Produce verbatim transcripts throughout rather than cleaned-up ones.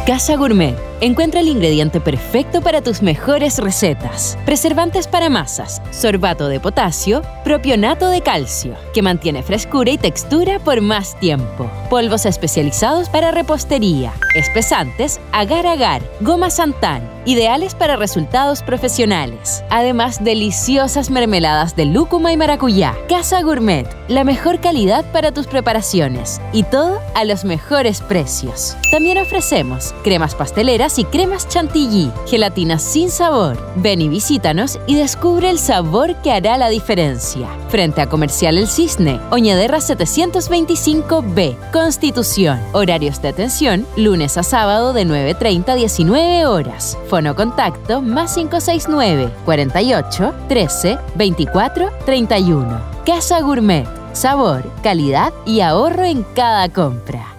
Casa Gourmet. Encuentra el ingrediente perfecto para tus mejores recetas. Preservantes para masas, sorbato de potasio, propionato de calcio, que mantiene frescura y textura por más tiempo. Polvos especializados para repostería, espesantes, agar-agar, goma Santán, ideales para resultados profesionales. Además, deliciosas mermeladas de lúcuma y maracuyá. Casa Gourmet, la mejor calidad para tus preparaciones y todo a los mejores precios. También ofrecemos cremas pasteleras y cremas chantilly, gelatinas sin sabor. Ven y visítanos y descubre el sabor que hará la diferencia. Frente a Comercial El Cisne, Oñederra setecientos veinticinco B, Constitución. Horarios de atención, lunes a sábado de nueve treinta a diecinueve horas. Fono contacto más cinco seis nueve, cuarenta y ocho, trece, veinticuatro, treinta y uno. Casa Gourmet. Sabor, calidad y ahorro en cada compra.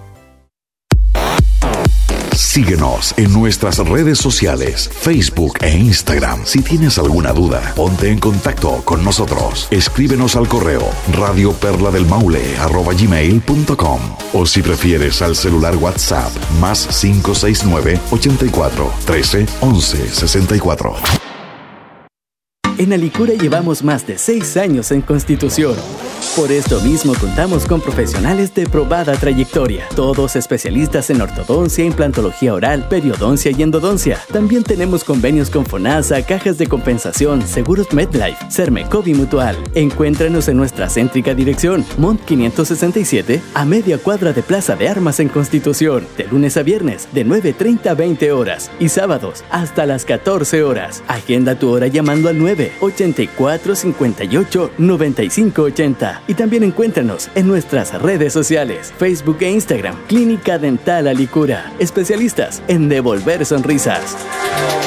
Síguenos en nuestras redes sociales, Facebook e Instagram. Si tienes alguna duda, ponte en contacto con nosotros. Escríbenos al correo radioperladelmaule arroba gmail punto com o si prefieres al celular WhatsApp más cinco seis nueve, ochenta y cuatro, trece, once, sesenta y cuatro. En Alicura llevamos más de seis años en Constitución. Por esto mismo contamos con profesionales de probada trayectoria, todos especialistas en ortodoncia, implantología oral, periodoncia y endodoncia. También tenemos convenios con FONASA, cajas de compensación, seguros MedLife, Sermecov y Mutual. Encuéntranos en nuestra céntrica dirección, Mont quinientos sesenta y siete, a media cuadra de Plaza de Armas en Constitución, de lunes a viernes, de nueve treinta a veinte horas y sábados hasta las catorce horas. Agenda tu hora llamando al nueve ochenta y cuatro, cincuenta y ocho, noventa y cinco ochenta. Y también encuéntranos en nuestras redes sociales, Facebook e Instagram, Clínica Dental Alicura, especialistas en devolver sonrisas.